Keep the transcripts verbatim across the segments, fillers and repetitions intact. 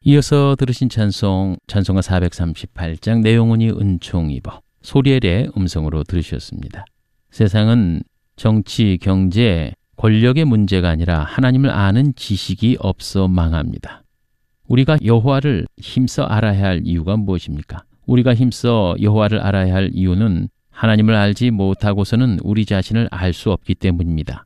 이어서 들으신 찬송, 찬송가 사백삼십팔 장 내용은이 은총 입어 소리엘의 음성으로 들으셨습니다. 세상은 정치, 경제, 권력의 문제가 아니라 하나님을 아는 지식이 없어 망합니다. 우리가 여호와를 힘써 알아야 할 이유가 무엇입니까? 우리가 힘써 여호와를 알아야 할 이유는 하나님을 알지 못하고서는 우리 자신을 알 수 없기 때문입니다.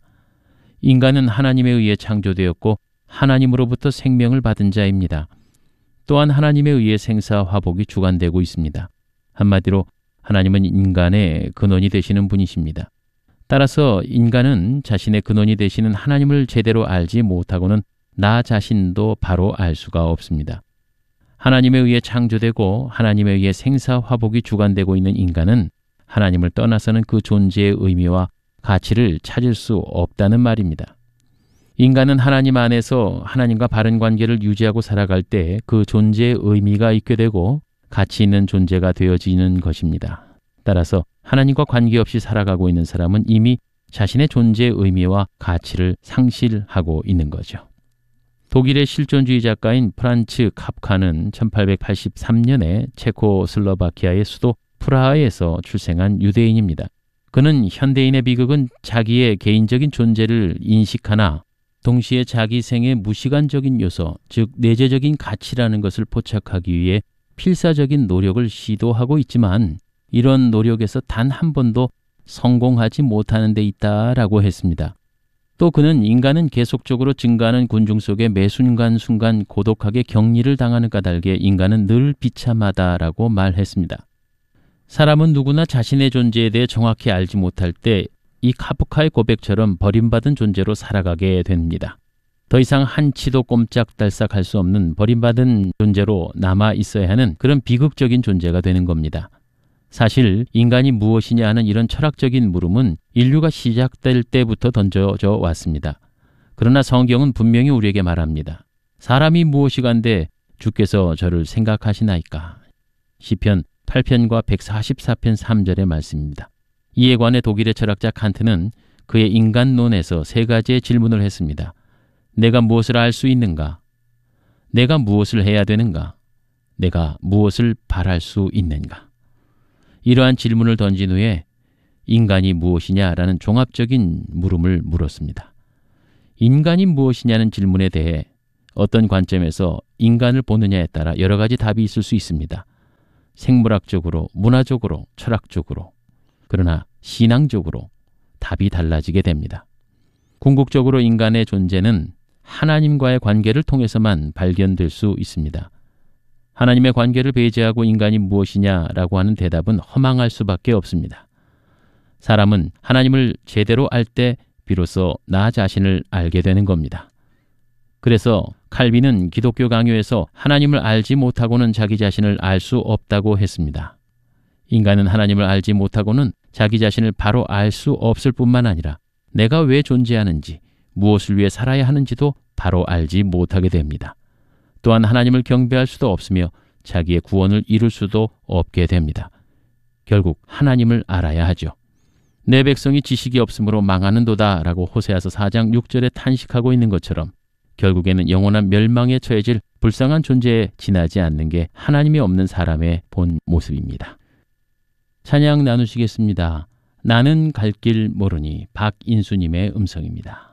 인간은 하나님에 의해 창조되었고 하나님으로부터 생명을 받은 자입니다. 또한 하나님에 의해 생사화복이 주관되고 있습니다. 한마디로 하나님은 인간의 근원이 되시는 분이십니다. 따라서 인간은 자신의 근원이 되시는 하나님을 제대로 알지 못하고는 나 자신도 바로 알 수가 없습니다. 하나님에 의해 창조되고 하나님에 의해 생사화복이 주관되고 있는 인간은 하나님을 떠나서는 그 존재의 의미와 가치를 찾을 수 없다는 말입니다. 인간은 하나님 안에서 하나님과 바른 관계를 유지하고 살아갈 때 그 존재의 의미가 있게 되고 가치 있는 존재가 되어지는 것입니다. 따라서 하나님과 관계없이 살아가고 있는 사람은 이미 자신의 존재의 의미와 가치를 상실하고 있는 거죠. 독일의 실존주의 작가인 프란츠 카프카는 천팔백팔십삼 년에 체코슬로바키아의 수도 프라하에서 출생한 유대인입니다. 그는 현대인의 비극은 자기의 개인적인 존재를 인식하나 동시에 자기 생의 무시간적인 요소, 즉 내재적인 가치라는 것을 포착하기 위해 필사적인 노력을 시도하고 있지만 이런 노력에서 단 한 번도 성공하지 못하는 데 있다라고 했습니다. 또 그는 인간은 계속적으로 증가하는 군중 속에 매 순간순간 고독하게 격리를 당하는 까닭에 인간은 늘 비참하다라고 말했습니다. 사람은 누구나 자신의 존재에 대해 정확히 알지 못할 때 이 카프카의 고백처럼 버림받은 존재로 살아가게 됩니다. 더 이상 한치도 꼼짝달싹 할 수 없는 버림받은 존재로 남아 있어야 하는 그런 비극적인 존재가 되는 겁니다. 사실 인간이 무엇이냐 하는 이런 철학적인 물음은 인류가 시작될 때부터 던져져 왔습니다. 그러나 성경은 분명히 우리에게 말합니다. 사람이 무엇이간데 주께서 저를 생각하시나이까. 시편 팔 편과 백사십사 편 삼 절의 말씀입니다. 이에 관해 독일의 철학자 칸트는 그의 인간론에서 세 가지의 질문을 했습니다. 내가 무엇을 알 수 있는가? 내가 무엇을 해야 되는가? 내가 무엇을 바랄 수 있는가? 이러한 질문을 던진 후에 인간이 무엇이냐라는 종합적인 물음을 물었습니다. 인간이 무엇이냐는 질문에 대해 어떤 관점에서 인간을 보느냐에 따라 여러 가지 답이 있을 수 있습니다. 생물학적으로, 문화적으로, 철학적으로, 그러나 신앙적으로 답이 달라지게 됩니다. 궁극적으로 인간의 존재는 하나님과의 관계를 통해서만 발견될 수 있습니다. 하나님의 관계를 배제하고 인간이 무엇이냐라고 하는 대답은 허망할 수밖에 없습니다. 사람은 하나님을 제대로 알 때 비로소 나 자신을 알게 되는 겁니다. 그래서 칼빈은 기독교 강요에서 하나님을 알지 못하고는 자기 자신을 알 수 없다고 했습니다. 인간은 하나님을 알지 못하고는 자기 자신을 바로 알 수 없을 뿐만 아니라 내가 왜 존재하는지, 무엇을 위해 살아야 하는지도 바로 알지 못하게 됩니다. 또한 하나님을 경배할 수도 없으며 자기의 구원을 이룰 수도 없게 됩니다. 결국 하나님을 알아야 하죠. 내 백성이 지식이 없으므로 망하는도다 라고 호세아서 사 장 육 절에 탄식하고 있는 것처럼 결국에는 영원한 멸망에 처해질 불쌍한 존재에 지나지 않는 게 하나님이 없는 사람의 본 모습입니다. 찬양 나누시겠습니다. 나는 갈 길 모르니 박인수님의 음성입니다.